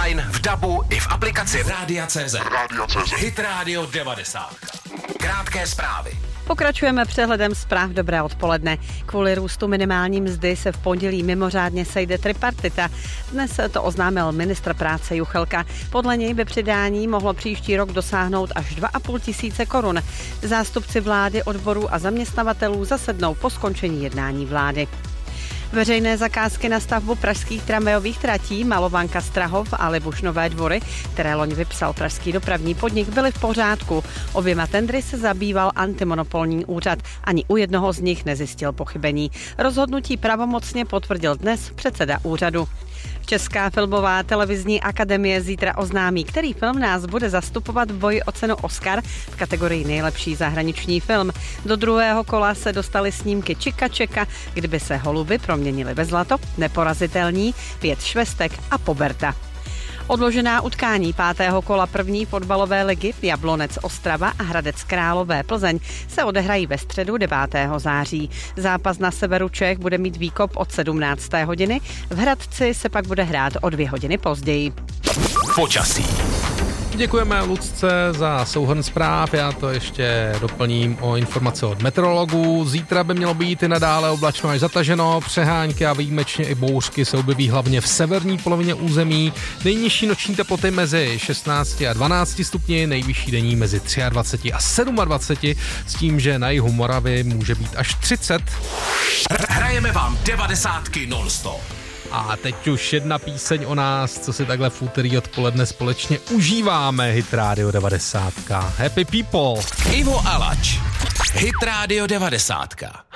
online, v dabu i v aplikaci Rádia.cz. Hit Radio 90. Krátké zprávy. Pokračujeme přehledem zpráv. Dobré odpoledne. Kvůli růstu minimální mzdy se v pondělí mimořádně sejde tripartita. Dnes to oznámil ministr práce Juchelka. Podle něj by přidání mohlo příští rok dosáhnout až 2,5 tisíce korun. Zástupci vlády, odborů a zaměstnavatelů zasednou po skončení jednání vlády. Veřejné zakázky na stavbu pražských tramvajových tratí Malovanka Strahov a Libuš Nové Dvory, které loni vypsal pražský dopravní podnik, byly v pořádku. Oběma tendry se zabýval antimonopolní úřad. Ani u jednoho z nich nezjistil pochybení. Rozhodnutí pravomocně potvrdil dnes předseda úřadu. Česká filmová televizní akademie zítra oznámí, který film nás bude zastupovat v boji o cenu Oscar v kategorii nejlepší zahraniční film. Do druhého kola se dostaly snímky Čika Čeka, kdyby se holuby proměnily ve zlato, Neporazitelní, 5 švestek a Poberta. Odložená utkání 5. kola první fotbalové ligy Jablonec Ostrava a Hradec Králové Plzeň se odehrají ve středu 9. září. Zápas na severu Čech bude mít výkop od 17. hodiny, v Hradci se pak bude hrát o 2 hodiny později. Počasí. Děkujeme Lucce za souhrn zpráv, já to ještě doplním o informace od meteorologů. Zítra by mělo být i nadále oblačno až zataženo, přehánky a výjimečně i bouřky se objeví hlavně v severní polovině území. Nejnižší noční teploty mezi 16 a 12 stupni, nejvyšší denní mezi 23 a 27, s tím, že na jihu Moravy může být až 30. Hrajeme vám 90 non-stop. A teď už jedna píseň o nás, co si takhle v úterý odpoledne společně užíváme. Hit Radio 90. Happy People. Ivo Alač. Hit Radio 90.